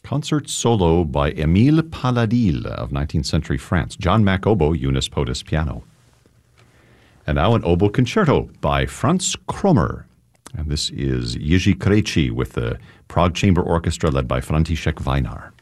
Concert solo by Émile Paladil of 19th century France. John Mack oboe, Eunice Potus piano. And now an oboe concerto by Franz Kromer. And this is Jiří Krejčí with the Prague Chamber Orchestra led by František Vajnar.